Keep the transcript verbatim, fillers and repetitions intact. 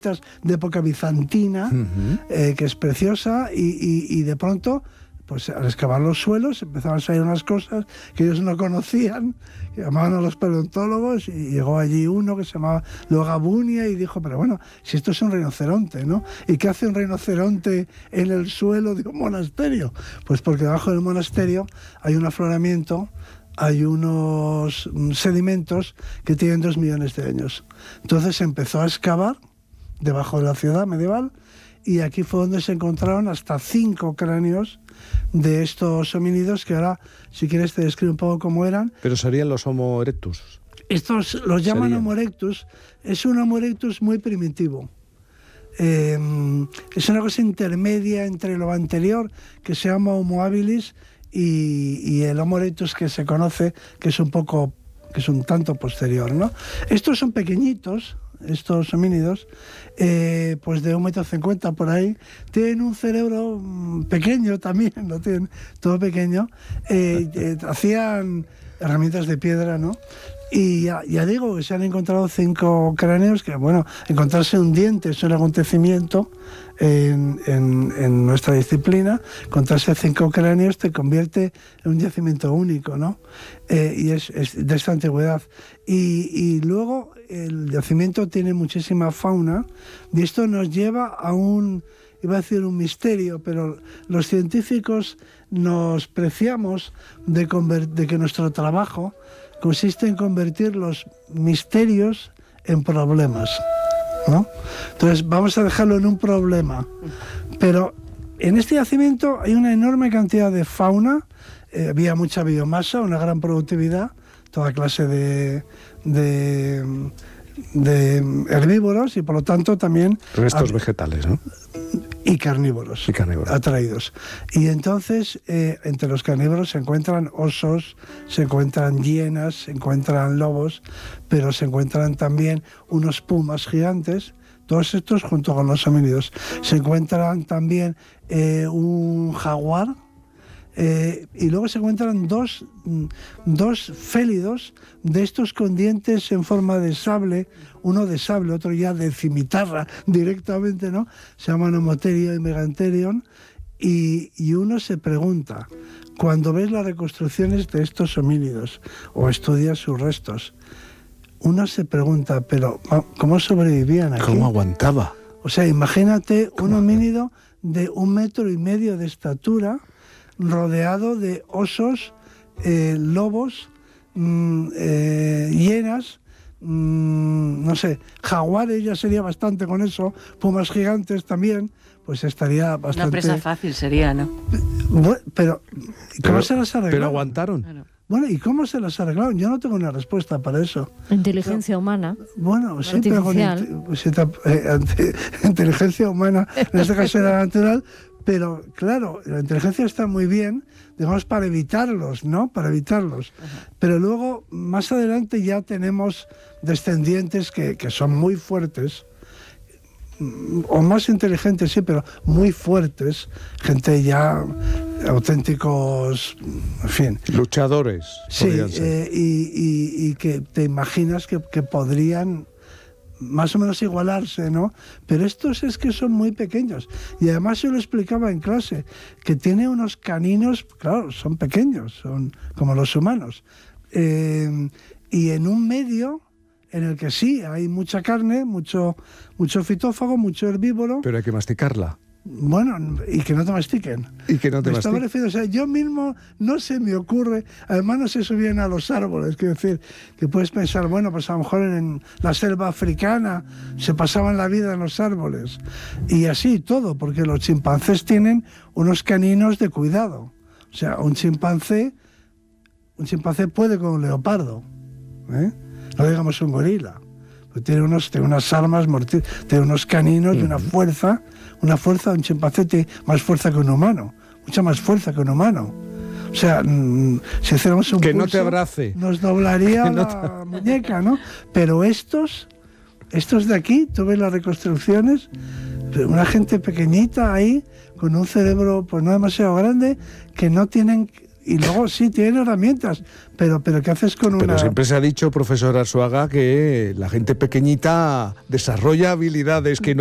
de época bizantina, Uh-huh. eh, que es preciosa, y, y, y de pronto, pues al excavar los suelos empezaron a salir unas cosas que ellos no conocían, que llamaban a los paleontólogos, y llegó allí uno que se llamaba Logabunia y dijo, pero bueno, si esto es un rinoceronte, ¿no? ¿Y qué hace un rinoceronte en el suelo de un monasterio? Pues porque debajo del monasterio hay un afloramiento, hay unos sedimentos que tienen dos millones de años. Entonces se empezó a excavar debajo de la ciudad medieval, y aquí fue donde se encontraron hasta cinco cráneos de estos homínidos, que ahora, si quieres, te describo un poco cómo eran. Pero serían los Homo erectus. Estos los llaman Serían. Homo erectus. Es un Homo erectus muy primitivo. Eh, es una cosa intermedia entre lo anterior, que se llama Homo habilis, y, y el Homo erectus que se conoce, que es un poco, que es un tanto posterior, ¿no? Estos son pequeñitos, estos homínidos, eh, pues de un metro cincuenta por ahí, tienen un cerebro mm, pequeño también, lo tienen todo pequeño, eh, eh, hacían herramientas de piedra, ¿no? Y ya, ya digo que se han encontrado cinco cráneos, que bueno, encontrarse un diente es un acontecimiento en, en, en nuestra disciplina. Encontrarse cinco cráneos te convierte en un yacimiento único, ¿no? Eh, y es, es de esta antigüedad. Y, y luego el yacimiento tiene muchísima fauna, y esto nos lleva a un, iba a decir un misterio, pero los científicos nos preciamos de, conver- de que nuestro trabajo consiste en convertir los misterios en problemas, ¿no? Entonces vamos a dejarlo en un problema, pero en este yacimiento hay una enorme cantidad de fauna, eh, había mucha biomasa, una gran productividad, toda clase de, de, de herbívoros, y por lo tanto también Restos hab- vegetales, ¿no? y carnívoros, Y carnívoros. atraídos. Y entonces eh, entre los carnívoros se encuentran osos, se encuentran hienas, se encuentran lobos, pero se encuentran también unos pumas gigantes, todos estos junto con los homínidos. Se encuentran también eh, un jaguar, eh, y luego se encuentran dos, dos félidos de estos con dientes en forma de sable, uno de sable, otro ya de cimitarra directamente, ¿no? Se llaman Homotheria y Megantherion, y, y uno se pregunta, cuando ves las reconstrucciones de estos homínidos o estudias sus restos, uno se pregunta, pero ¿cómo sobrevivían aquí? ¿Cómo aguantaba? O sea, imagínate un homínido de un metro y medio de estatura, rodeado de osos, eh, lobos, mmm, eh, hienas, mmm, no sé, jaguares, ya sería bastante con eso, pumas gigantes también, pues estaría bastante... Una presa fácil sería, ¿no? Bueno, pero, ¿cómo Pero, se las arreglaron? pero aguantaron. Claro. Bueno, ¿y cómo se las arreglaron? Yo no tengo una respuesta para eso. Inteligencia humana. Bueno, sí, pero con Artificial. inte- sí, ta- eh, ante- inteligencia humana, en este caso era natural, pero claro, la inteligencia está muy bien, digamos, para evitarlos, ¿no? Para evitarlos. Pero luego, más adelante ya tenemos descendientes que, que son muy fuertes, mm, o más inteligentes, sí, pero muy fuertes, gente ya auténticos, en fin. Luchadores. Sí, podrían ser. eh, y, y- y que te imaginas que, que podrían más o menos igualarse, ¿no? Pero estos es que son muy pequeños. Y además yo lo explicaba en clase, que tiene unos caninos, claro, son pequeños, son como los humanos. Eh, y en un medio en el que sí, hay mucha carne, mucho, mucho fitófago, mucho herbívoro. Pero hay que masticarla. Bueno, y que no te mastiquen. Y que no te Me estaba mastiquen. refiriendo, o sea, yo mismo no se me ocurre, además no se subían a los árboles, quiero decir, que puedes pensar, bueno, pues a lo mejor en la selva africana se pasaban la vida en los árboles. Y así todo, porque los chimpancés tienen unos caninos de cuidado. O sea, un chimpancé, un chimpancé puede con un leopardo, ¿eh? No digamos un gorila. Pues tiene, unos, tiene unas armas mortíferas, tiene unos caninos de una fuerza, una fuerza, un chimpancé tiene más fuerza que un humano, mucha más fuerza que un humano. O sea, mmm, si hiciéramos un Que no pulso, te abrace. nos doblaría Que no la muñeca, ¿no? Pero estos, estos de aquí, tú ves las reconstrucciones, una gente pequeñita ahí, con un cerebro pues no demasiado grande, que no tienen y luego sí tiene herramientas, pero, pero ¿qué haces con Pero una...? siempre se ha dicho, profesor Arzuaga, que la gente pequeñita desarrolla habilidades que no